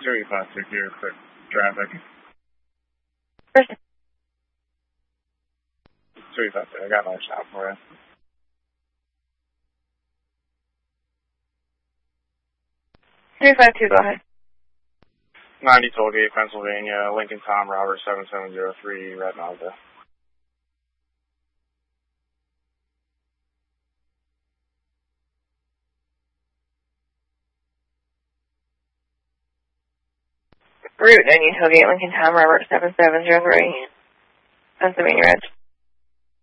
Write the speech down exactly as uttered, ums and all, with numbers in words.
two five two here, quick traffic. Person. two five two, I got another stop for you. three five two, go ahead. ninety Tollgate, Pennsylvania, Lincoln Tom Robert seven seven zero three, Red Mazda. Route ninety Tollgate, Lincoln Tom Robert seven seven zero three, Pennsylvania Red.